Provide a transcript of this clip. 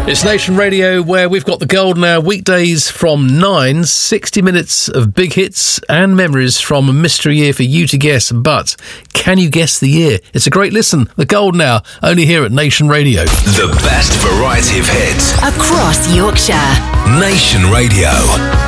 It's Nation Radio, where we've got the golden hour weekdays from 9, 60 minutes of big hits and memories from a mystery year for you to guess. But can you guess the year? It's a great listen. The golden hour, only here at Nation Radio. The best variety of hits across Yorkshire. Nation Radio.